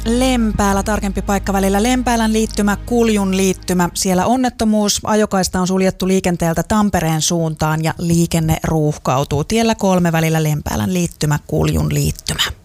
Lempäällä, tarkempi paikka välillä Lempäälän liittymä, Kuljun liittymä. Siellä onnettomuus, ajokaista on suljettu liikenteeltä Tampereen suuntaan ja liikenne ruuhkautuu. Tiellä 3 välillä Lempäälän liittymä, Kuljun liittymä.